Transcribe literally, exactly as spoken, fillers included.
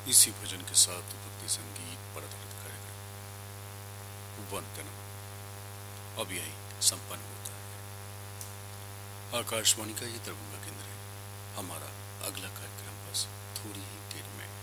इसी भजन के साथ भक्ति संगीत पर आधारित कार्यक्रम वंदना अब यही संपन्न होता है। आकाशवाणी का ये दरभंगा केंद्र है। हमारा अगला कार्यक्रम बस थोड़ी ही देर में।